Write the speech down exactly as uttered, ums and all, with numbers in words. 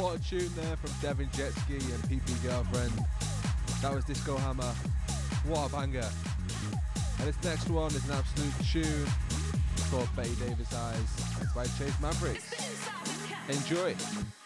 What a tune there from Devin Jetski and P P Girlfriend. That was Disco Hammer. What a banger. And this next one is an absolute tune. It's called Betty Davis Eyes. It's by Chase Mavericks. Enjoy.